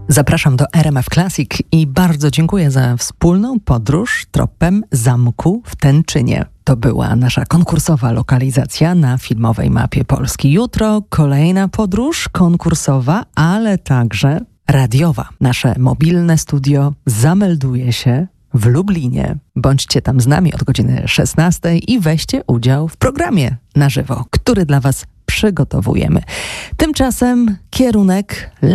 Zapraszam do RMF Classic i bardzo dziękuję za wspólną podróż tropem zamku w Tenczynie. To była nasza konkursowa lokalizacja na filmowej mapie Polski. Jutro kolejna podróż konkursowa, ale także radiowa. Nasze mobilne studio zamelduje się w Lublinie. Bądźcie tam z nami od godziny 16 i weźcie udział w programie na żywo, który dla Was przygotowujemy. Tymczasem kierunek